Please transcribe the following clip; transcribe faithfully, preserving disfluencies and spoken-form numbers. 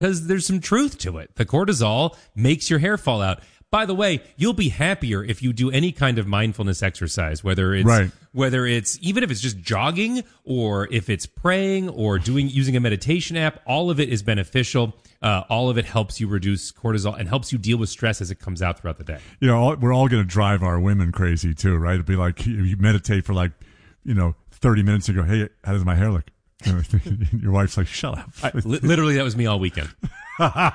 because there's some truth to it. The cortisol makes your hair fall out. By the way, you'll be happier if you do any kind of mindfulness exercise, whether it's right. whether it's even if it's just jogging or if it's praying or doing using a meditation app. All of it is beneficial. Uh, all of it helps you reduce cortisol and helps you deal with stress as it comes out throughout the day. You know, all, we're all going to drive our women crazy too, right? It'll be like you meditate for like, you know, thirty minutes and go, hey, how does my hair look? Your wife's like, shut up. I, literally, that was me all weekend.